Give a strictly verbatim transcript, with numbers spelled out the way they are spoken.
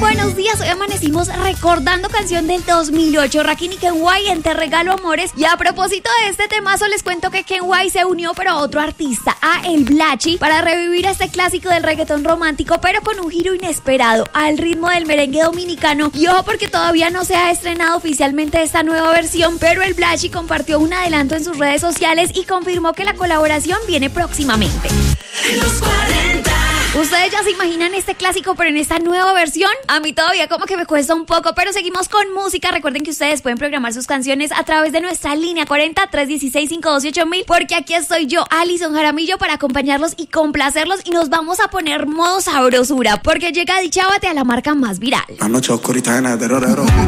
buenos días. Hoy amanecimos recordando canción del dos mil ocho, Rakim y Kenway en Te Regalo Amores. Y a propósito de este temazo, les cuento que Kenway se unió pero a otro artista, a El Blachi, para revivir este clásico del reggaetón romántico, pero con un giro inesperado, al ritmo del merengue dominicano. Y ojo, porque todavía no se ha estrenado oficialmente esta nueva versión, pero El Blachi compartió un adelanto en sus redes sociales y confirmó que la colaboración viene próximamente. En los cuarenta. ¿Ustedes ya se imaginan este clásico pero en esta nueva versión? A mí todavía como que me cuesta un poco, pero seguimos con música. Recuerden que ustedes pueden programar sus canciones a través de nuestra línea cuarenta, tres dieciséis, cinco doce ocho mil, porque aquí estoy yo, Alison Jaramillo, para acompañarlos y complacerlos, y nos vamos a poner modo sabrosura, porque llega Dichábate a la marca más viral. La noche oscurita en el